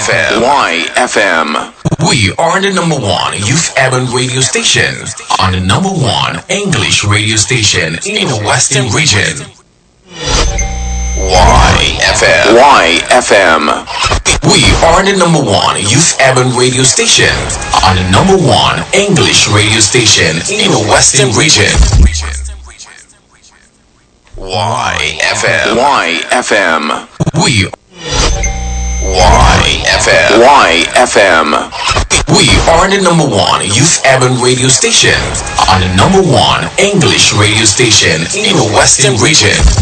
YFM. We are the number one youth urban radio station on the number one English radio station in the Western region. YFM. We are the number one youth urban radio station on the number one English radio station in the Western region. YFM. We YFM. We are the number one youth urban radio station on the number one English radio station in the Western region.